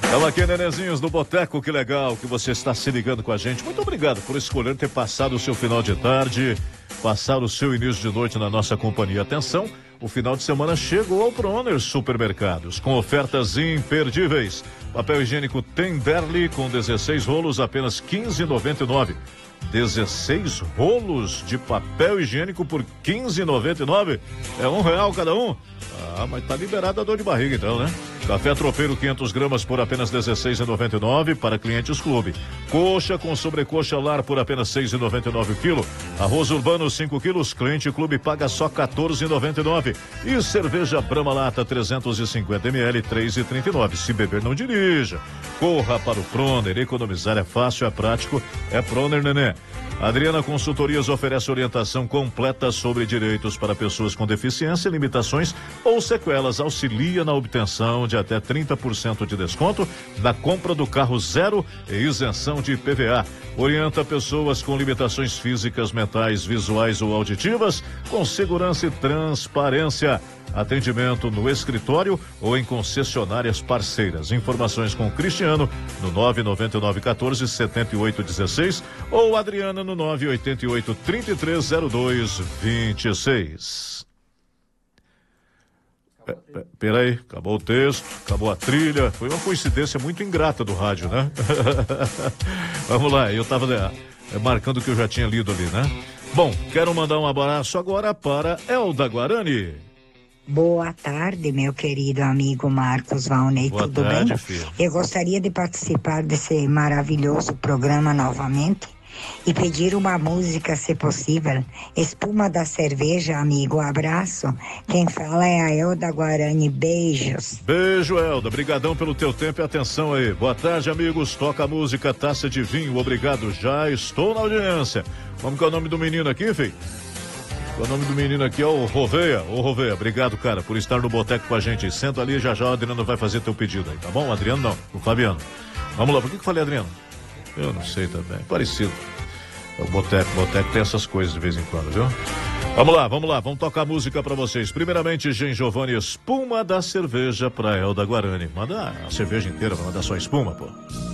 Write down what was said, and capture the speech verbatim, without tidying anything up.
Estamos aqui, nenezinhos, no Boteco, que legal que você está se ligando com a gente. Muito obrigado por escolher ter passado o seu final de tarde, passar o seu início de noite na nossa companhia. Atenção, o final de semana chegou ao Proner Supermercados, com ofertas imperdíveis. Papel higiênico Tenderly com dezesseis rolos, apenas quinze reais e noventa e nove centavos. dezesseis rolos de papel higiênico por quinze reais e noventa e nove centavos. É um real cada um. Ah, mas tá liberada a dor de barriga então, né? Café tropeiro quinhentas gramas por apenas dezesseis reais e noventa e nove centavos para clientes clube. Coxa com sobrecoxa lar por apenas seis reais e noventa e nove centavos o quilo. Arroz urbano cinco quilos, cliente clube paga só quatorze reais e noventa e nove centavos. E cerveja Brahma Lata trezentos e cinquenta mililitros, três reais e trinta e nove centavos. Se beber, não dirija. Corra para o Proner, economizar é fácil, é prático, é Proner, nenê. Adriana Consultorias oferece orientação completa sobre direitos para pessoas com deficiência, limitações ou sequelas. Auxilia na obtenção de até trinta por cento de desconto na compra do carro zero e isenção de I P V A. Orienta pessoas com limitações físicas, mentais, visuais ou auditivas com segurança e transparência. Atendimento no escritório ou em concessionárias parceiras. Informações com o Cristiano no nove nove nove um quatro sete oito um seis ou Adriana no nove oito oito, três três zero dois, dois seis. Peraí, acabou o texto, acabou a trilha. Foi uma coincidência muito ingrata do rádio, né? Vamos lá, eu tava é, marcando o que eu já tinha lido ali, né? Bom, quero mandar um abraço agora para Elda Guarani. Boa tarde, meu querido amigo Marcos Valnei, Boa tudo tarde, bem? Filho. Eu gostaria de participar desse maravilhoso programa novamente e pedir uma música, se possível. Espuma da Cerveja, amigo, abraço. Quem fala é a Elda Guarani, beijos. Beijo, Elda, obrigadão pelo teu tempo e atenção aí. Boa tarde, amigos, toca a música Taça de Vinho, obrigado, já estou na audiência. Como que é o nome do menino aqui, filho? O nome do menino aqui é o Roveia. Ô Roveia, obrigado, cara, por estar no Boteco com a gente. Senta ali, já já o Adriano vai fazer teu pedido aí, tá bom? Adriano não, o Fabiano. Vamos lá, por que que eu falei Adriano? Eu não sei também, parecido. O Boteco, Boteco tem essas coisas de vez em quando, viu? Vamos lá, vamos lá, vamos tocar música pra vocês. Primeiramente, Gen Giovanni, Espuma da Cerveja pra Elda Guarani. Manda a cerveja inteira, vai mandar só espuma, pô.